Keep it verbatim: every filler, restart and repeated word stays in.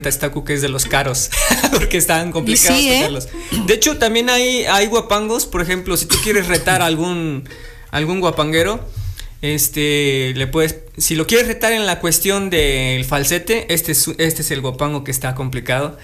Estacu que es de los caros, porque están complicados sí, ¿eh? tocarlos. De hecho, también hay, hay guapangos, por ejemplo, si tú quieres retar a algún, algún guapanguero, este, le puedes, si lo quieres retar en la cuestión del falsete, este es, este es el guapango que está complicado.